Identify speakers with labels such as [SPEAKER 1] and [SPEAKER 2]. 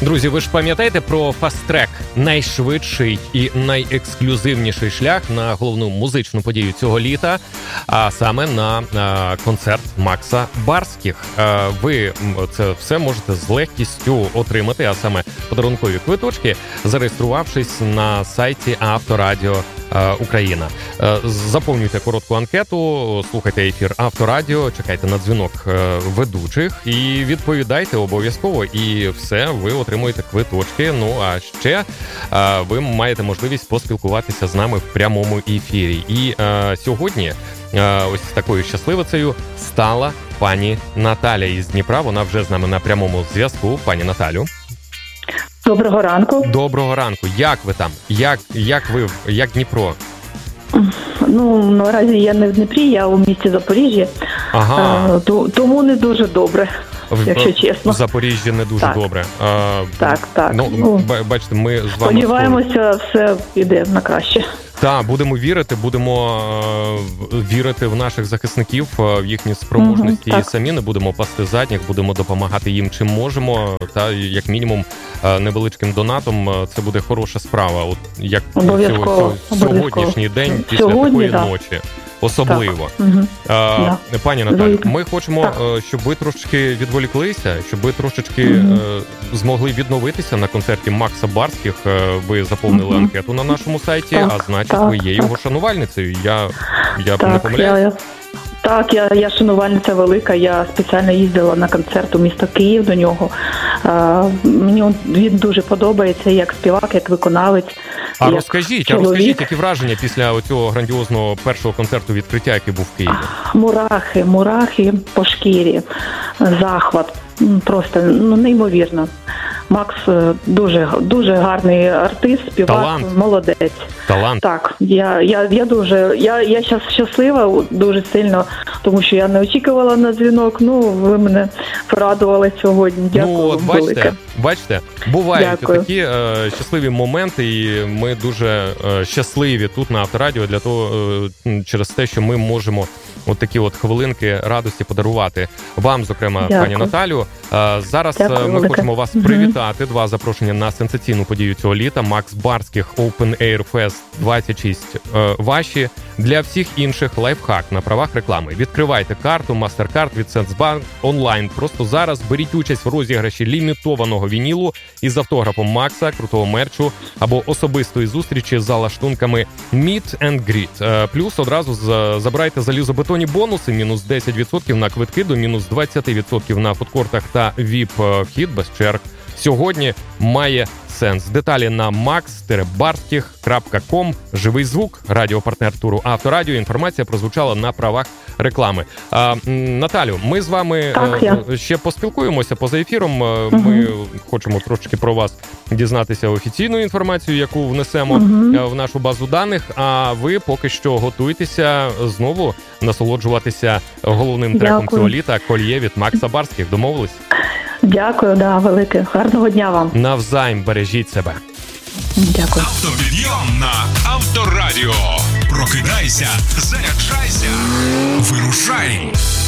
[SPEAKER 1] Друзі, ви ж пам'ятаєте про фаст-трек? Найшвидший і найексклюзивніший шлях на головну музичну подію цього літа, а саме на концерт Макса Барських. Ви це все можете з легкістю отримати, а саме подарункові квиточки, зареєструвавшись на сайті Авторадіо Україна. Заповнюйте коротку анкету, слухайте ефір Авторадіо, чекайте на дзвінок ведучих і відповідайте обов'язково, і все, ви отримуєте квиточки. Ну, а ще ви маєте можливість поспілкуватися з нами в прямому ефірі. І сьогодні ось такою щасливицею стала пані Наталя із Дніпра. Вона вже з нами на прямому зв'язку. Пані Наталю.
[SPEAKER 2] Доброго ранку.
[SPEAKER 1] Доброго ранку. Як ви там? Як Дніпро?
[SPEAKER 2] Ну, наразі я не в Дніпрі, я у місті Запоріжжя.
[SPEAKER 1] Ага.
[SPEAKER 2] Тому не дуже добре, якщо чесно.
[SPEAKER 1] В Запоріжжі не дуже добре.
[SPEAKER 2] Так.
[SPEAKER 1] Ну, бачите, ми з вами...
[SPEAKER 2] Сподіваємося, все піде на краще.
[SPEAKER 1] Так, будемо вірити в наших захисників, в їхні спроможності, і самі не будемо пасти задніх, будемо допомагати їм чим можемо, та як мінімум невеличким донатом. Це буде хороша справа, от як сьогоднішній день після такої ночі. Особливо. Пані Наталю, ми хочемо, щоб ви трошечки відволіклися, щоб ви трошечки змогли відновитися на концерті Макса Барських. Ви заповнили анкету на нашому сайті, а значить ви є його шанувальницею. Я не помиляюсь?
[SPEAKER 2] Так, я шанувальниця велика, я спеціально їздила на концерт у місто Київ до нього. Мені він дуже подобається як співак, як виконавець.
[SPEAKER 1] А розкажіть, які враження після цього грандіозного першого концерту відкриття, який був в Києві?
[SPEAKER 2] Мурахи по шкірі, захват, просто неймовірно. Макс дуже гарний артист, співак, молодець.
[SPEAKER 1] Талант.
[SPEAKER 2] Так, я щаслива дуже сильно, тому що я не очікувала на дзвінок. Ну, ви мене порадували сьогодні. Дякую.
[SPEAKER 1] Бачите, бувають такі щасливі моменти, і ми дуже щасливі тут на Авторадіо для того, через те, що ми можемо от такі от хвилинки радості подарувати вам, зокрема, пані Наталю. Зараз ми хочемо вас привітати. 2 запрошення на сенсаційну подію цього літа. Макс Барських Open Air Fest 26 ваші. Для всіх інших лайфхак на правах реклами. Відкривайте карту MasterCard від Сенсбанк онлайн. Просто зараз беріть участь в розіграші лімітованого вінілу із автографом Макса, крутого мерчу або особистої зустрічі за лаштунками Meet and Greet. Плюс одразу забирайте залізобетонні бонуси, мінус 10% на квитки до мінус 20% на фудкортах та VIP-вхід без черг. Сьогодні має сенс. Деталі на max-barskих.com. Живий звук, радіопартнер туру Авторадіо. Інформація прозвучала на правах реклами. Наталю, ми з вами ще поспілкуємося поза ефіром. Ми хочемо трошечки про вас дізнатися офіційну інформацію, яку внесемо в нашу базу даних. А ви поки що готуйтеся знову насолоджуватися головним треком цього літа «Кольє» від Макса Барських. Домовились?
[SPEAKER 2] Дякую, велике. Гарного дня вам.
[SPEAKER 1] Навзаєм, бережіть себе.
[SPEAKER 2] Дякую.
[SPEAKER 3] Автопідйом на Авторадіо. Прокидайся, заряджайся, вирушай.